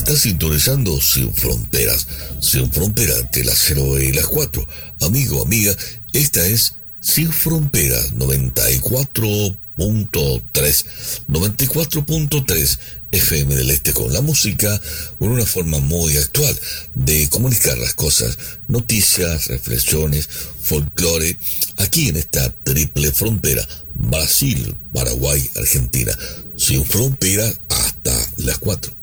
Está sintonizando Sin Fronteras, Sin Fronteras entre las 0 y las 4. Amigo, amiga, esta es Sin Fronteras 94.3 FM del Este, con la música, con una forma muy actual de comunicar las cosas, noticias, reflexiones, folclore, aquí en esta triple frontera, Brasil, Paraguay, Argentina, Sin Fronteras hasta las 4.